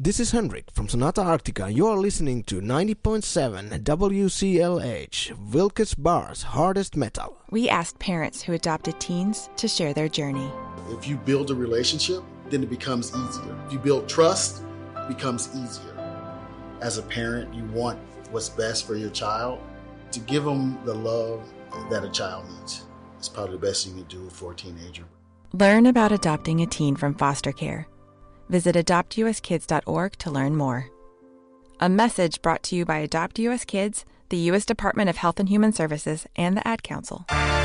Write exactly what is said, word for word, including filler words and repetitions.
This is Henrik from Sonata Arctica. You are listening to ninety point seven W C L H, Wilkes Barre's hardest metal. We asked parents who adopted teens to share their journey. If you build a relationship, then it becomes easier. If you build trust, it becomes easier. As a parent, you want what's best for your child. To give them the love that a child needs is probably the best you can do for a teenager. Learn about adopting a teen from foster care. Visit adopt u s kids dot org to learn more. A message brought to you by Adopt U S Kids, the U S Department of Health and Human Services, and the Ad Council.